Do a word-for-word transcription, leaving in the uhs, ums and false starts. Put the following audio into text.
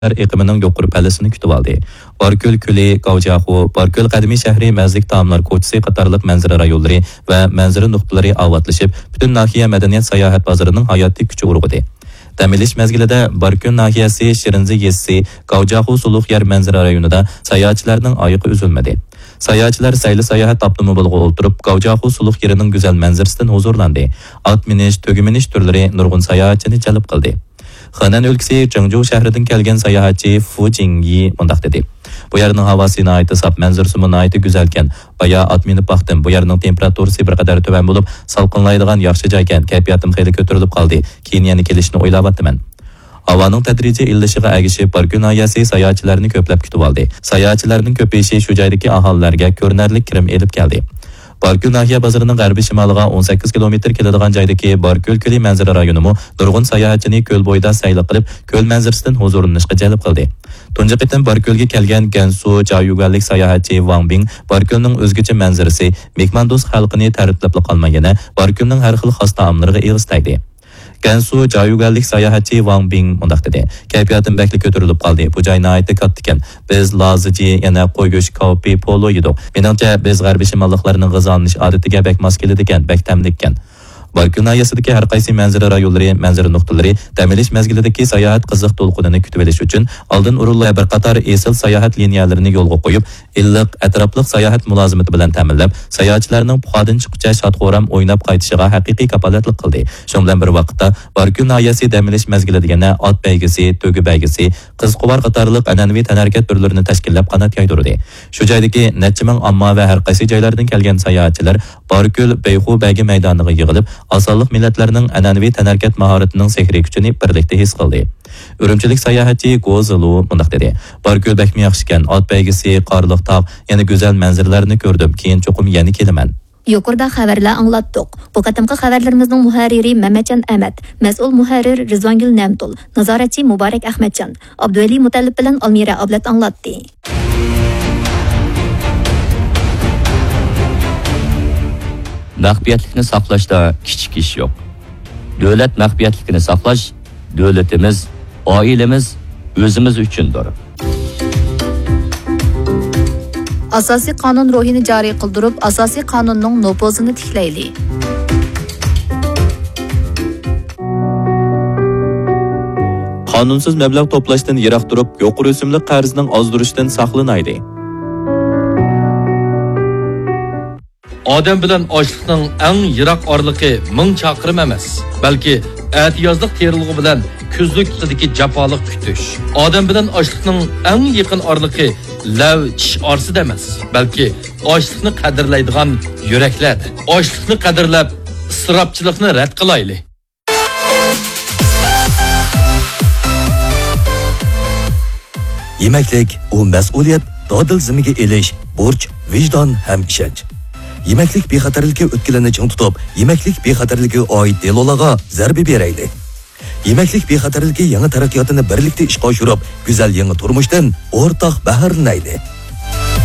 iqimining yuqori pallasini kutib oldi. Barko'l ko'li, Gavjaxu, Barko'l qadimiy shahri, Mazlik taomlar ko'chasi qatorliq manzara rayonlari va manzara nuqtalari avatlashib, butun nahiya madaniyat sayohat bozorining hayotiy kuchi urg'idi. Damilish mezgilida Barko'l nahiyasi, Shirinzi yezisi, Gavjaxu suluq yer manzara rayonida sayohatchilarning oyiqi uzilmadi. Sayohatchilar sayli sayohat avtomobiliga o'tirib, Gavjaxu suluq yerining go'zal manzarasidan huzurlandi. At minish, to'gi minish turlari nurg'un sayohatchini jalb qildi. Henan ülkesi Zhengzhou şehrinden kelgen sayahatçı Fu Jingyi mundaq dedi. Bu yerning havosi nihoyat sap, manzarasi nihoyat go'zalkan. Baya at minib baxtim. Bu yerning temperaturasi bir qadar tuban bo'lib, salqinlaydigan yaxshi joy ekan. Kayfiyatim xeyli ko'tarilib qoldi. Keyin yana kelishni o'ylayapman. Havoning tadrijiy illishiga agishib, Barko'l nahiyasi sayohatchilarni ko'plab kutib oldi. Sayohatchilarning ko'payishi shu joydagi aholilarga ko'rinarli kirim elib keldi. Barko'l nahiya bozorining g'arbiy shimoliga o'n sakkiz kilometr keladigan joydagi Barko'l ko'li manzara rayonimi nurg'un sayohatchini ko'l bo'yida sayli qilib, ko'l manzarasidan huzurlanishga jalb qildi. Tunji qitim Barko'lga kelgan Gansu Jayuganlik sayohatchi Wang Bing Barko'lning o'zgacha manzarasi, mehmondo'st xalqini ta'riflab qolmagani, Barko'lning har xil xos taomlariga eg'iz tagdi. Gansu Jayuganlik sayohatchi Wang Bing mundaq dedi. Kayfiyatim bakli ko'tarilib qoldi. Bu joy nihoyat katta ekan. Biz laziji yana qo'y go'shti kopi polo yedik. Menimcha biz g'arbiy shimolliklarning g'izalanish odatiga bak mos keladi ekan, bak tamlik ekan. Barko'l nahiyasidagi har qaysi manzara rayonlari, manzara nuqtalari ta'minlash mezgilidagi sayohat qiziq to'lqinini kutib olish uchun oldin urilgan bir qator esil sayohat liniyalarini yo'lga qo'yib, illiq atrofliq sayohat mulozimati bilan ta'minlab, sayohatchilarning puxadan chiqcha shadxo'ram o'ynab qaytishiga haqiqiy kapolatlik qildi. Shu bilan bir vaqtda Barko'l nahiyasi ta'minlash mezgilida yana ot baygisi, to'gi baygisi, qiz quvar qatorliq an'anaviy tanarakat turlarini tashkillab qanot yaydirdi. Shu joydagi necha ming omma va har qaysi joylardan kelgan sayohatchilar Barko'l Beyxu baygi maydoniga yig'ilib, asonliq millatlarning an'anaviy tanarkat mahoratining sehriy kuchini birlikda his qildi. Urumchilik sayohatchi Go'zilu mundaq dedi. Barko'l bakmi yaxshi ekan, ot baygisi, qorliq tog', yana go'zal manzaralarni ko'rdim. Keyin cho'qim yana kelaman. Yuqorida xabarlar anglatdik. Bu qatimqi xabarlarimizning muharriri Mamatjon Ahmad, mas'ul muharrir Rizvongul Namtul, nazoratchi Muborak Ahmadjon, Abduvali Mutallib bilan Almira Ablat anglatdi. Məxfiyyətlikni saqlashda kichik ish yo'q. Davlat məxfiyyətlikni saqlash davlatimiz, oilamiz, o'zimiz uchundir. Asosiy qonun ruhini joriy qildirib, asosiy qonunning nopozini tiklayli. Qonunsiz mablag' to'plashdan yiroq turib, yuqori o'simli qarzning ozdirishdan saqlanaydi. Odam bilan ochliqning eng yiroq orliqi ming chaqirim emas, balki atiyozliq terilg'i bilan kuzlikdagi jafoliq kutish. Odam bilan ochliqning eng yaqin orliqi lav tish orsi emas, balki ochliqni qadrlaydigan yuraklar. Ochliqni qadrlab, isrofchilikni rad qilayli. Yemeklik u mas'uliyat, dadil zimmiga elish, burch, vijdon ham ishonch. Yemeklik bexatarligi o'tkilanni ching tutib, yemeklik bexatarligiga oid delolaga zarba beraydi. Yemeklik bexatarligi yangi taraqqiyotini birlikda ishga oshirib, go'zal yangi turmushdan o'rtoq baharlanaydi.